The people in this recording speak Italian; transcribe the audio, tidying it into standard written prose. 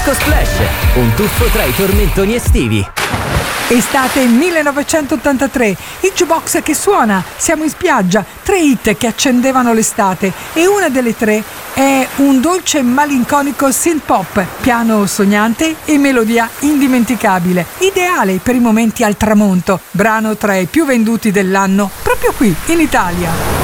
Disco Splash, un tuffo tra i tormentoni estivi. Estate 1983, il jukebox che suona, siamo in spiaggia, 3 hit che accendevano l'estate e una delle 3 è un dolce malinconico synth pop, piano sognante e melodia indimenticabile, ideale per i momenti al tramonto, brano tra i più venduti dell'anno proprio qui in Italia.